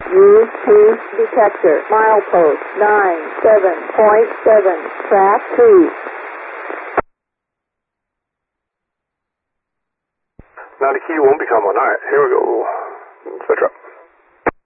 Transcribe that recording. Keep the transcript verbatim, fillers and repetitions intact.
U two detector, milepost nine seven point seven, track two. Now the key won't become on. Alright, here we go. Switch up.